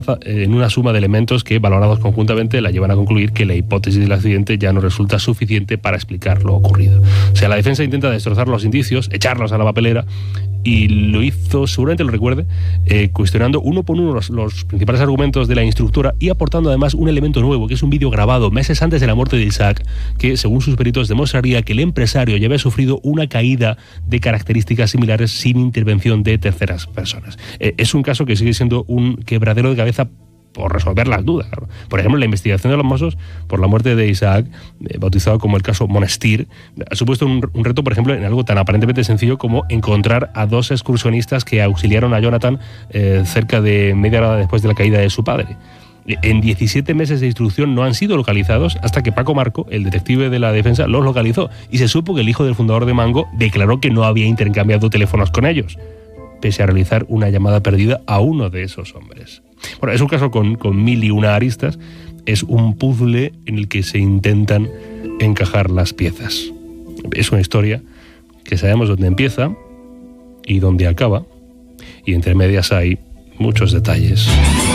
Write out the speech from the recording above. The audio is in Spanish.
en una suma de elementos que, valorados conjuntamente, la llevan a concluir que la hipótesis del accidente ya no resulta suficiente para explicar lo ocurrido. O sea, la defensa intenta destrozar los indicios, echarlos a la papelera, y lo hizo, seguramente lo recuerde, cuestionando uno por uno los principales argumentos de la instructora y aportando además un elemento nuevo, que es un vídeo grabado meses antes de la muerte de Isaac, que según sus peritos demostraría que el empresario ya había sufrido una caída de características similares sin intervención de terceras personas. Es un caso que sigue siendo un quebradero de cabeza por resolver las dudas. Por ejemplo, la investigación de los Mossos por la muerte de Isaac, bautizado como el caso Monestir, ha supuesto un reto, por ejemplo, en algo tan aparentemente sencillo como encontrar a dos excursionistas que auxiliaron a Jonathan cerca de media hora después de la caída de su padre. En 17 meses de instrucción no han sido localizados hasta que Paco Marco, el detective de la defensa, los localizó y se supo que el hijo del fundador de Mango declaró que no había intercambiado teléfonos con ellos, pese a realizar una llamada perdida a uno de esos hombres. Bueno, es un caso con mil y una aristas, es un puzzle en el que se intentan encajar las piezas. Es una historia que sabemos dónde empieza y dónde acaba, y entre medias hay muchos detalles.